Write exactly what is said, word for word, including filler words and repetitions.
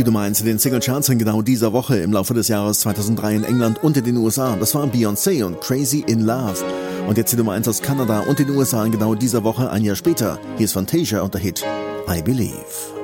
Die Nummer eins in den Singlecharts in genau dieser Woche im Laufe des Jahres zweitausenddrei in England und in den U S A. Das war Beyoncé und Crazy in Love. Und jetzt die Nummer eins aus Kanada und den U S A in genau dieser Woche ein Jahr später. Hier ist Fantasia und der Hit I Believe.